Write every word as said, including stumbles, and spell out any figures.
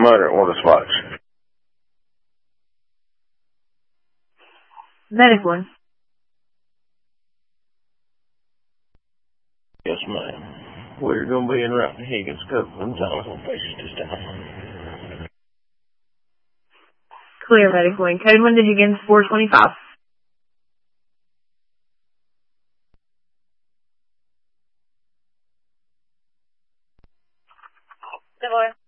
motor or the spots. Medic one. Yes, ma'am. We're going to be in route to Higgins, Copeland, Jonathan, faces to stop. Clear, Medic one. Code one to Higgins, four twenty-five. Good boy.